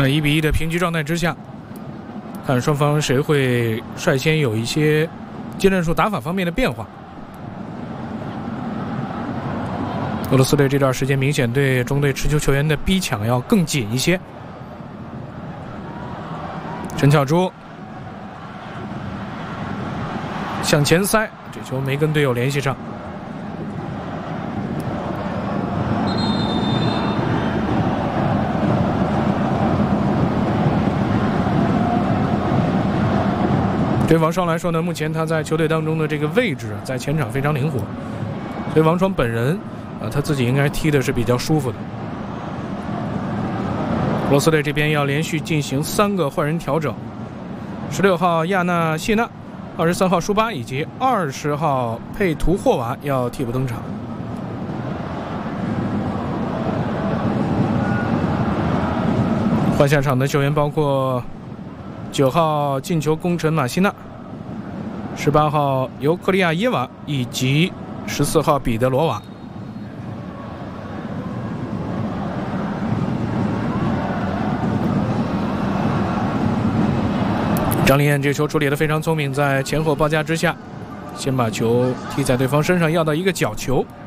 在1-1的平局状态之下，看双方谁会率先有一些技战术打法方面的变化。俄罗斯队这段时间明显对中队持球球员的逼抢要更紧一些。陈巧珠向前塞，这球没跟队友联系上。对王霜来说呢，目前他在球队当中的这个位置在前场非常灵活，所以王霜本人他自己应该踢的是比较舒服的。俄罗斯队这边要连续进行3个换人调整，16号亚纳谢纳、23号舒巴以及20号佩图霍娃要替补登场。换下场的球员包括9号进球功臣马西纳、18号尤克利亚耶娃以及14号彼得罗娃。张琳艳这球处理得非常聪明，在前后包夹之下，先把球踢在对方身上，要到一个角球。